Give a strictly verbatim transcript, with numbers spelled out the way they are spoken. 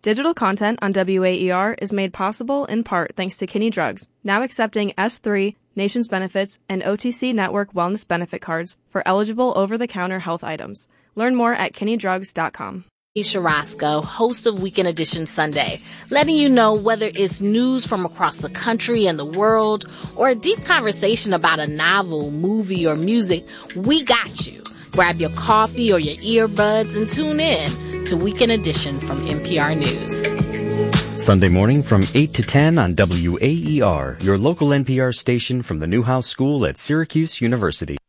Digital content on W A E R is made possible in part thanks to Kinney Drugs, now accepting S three, Nations Benefits, and O T C Network Wellness Benefit cards for eligible over-the-counter health items. Learn more at kinney drugs dot com. Isha Roscoe, host of Weekend Edition Sunday, letting you know whether it's news from across the country and the world or a deep conversation about a novel, movie, or music, we got you. Grab your coffee or your earbuds and tune in to Weekend Edition from N P R News. Sunday morning from eight to ten on W A E R, your local N P R station from the Newhouse School at Syracuse University.